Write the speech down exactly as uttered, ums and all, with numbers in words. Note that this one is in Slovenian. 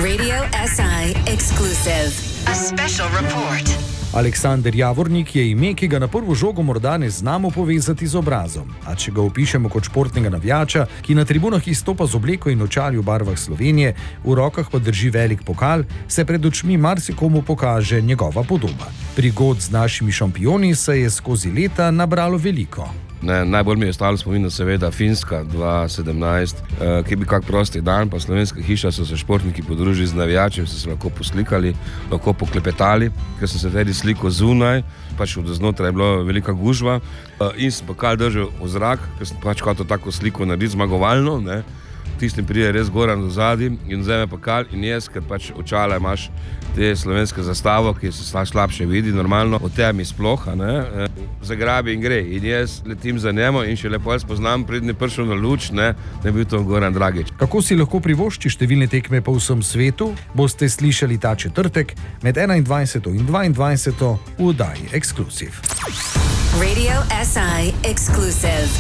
Radio S I exclusive. A special report. Aleksander Javornik je ime, ki ga na prvo žogo morda ne znamo povezati z obrazom. A če ga opišemo kot športnega navijača, ki na tribunah izstopa z obleko in očali v barvah Slovenije, v rokah pa drži velik pokal, se pred očmi marsikomu pokaže njegova podoba. Prigod z našimi šampioni se je skozi leta nabralo veliko. Ne, najbolj mi je ostalo spomin, seveda Finska dva tisoč sedemnajst, eh, ki je bil kak prosti dan, pa Slovenska hiša so se športniki podružili z navijači, so se lahko poslikali, lahko poklepetali, ker sem se tudi slikal zunaj, pač od znotraj je bila velika gužva eh, in sem pokal držal v zrak, ker sem pač hotel tako sliko narediti zmagovalno, ne. Tistim prije res goran do zadnji in vzame pokal in jaz, ker pač očala imaš te slovenske zastavo, ki se slabše vidi normalno, o temi sploh, ne, zagrabi in gre. In jaz letim za njemu in še lepo spoznam, prednji prišel na luč, ne, da je bil to Goran Dragić. Kako si lahko privošči številne tekme po vsem svetu, boste slišali ta četrtek med enaindvajseto in dvaindvajseto v oddaji Exclusive. Radio S I exclusive.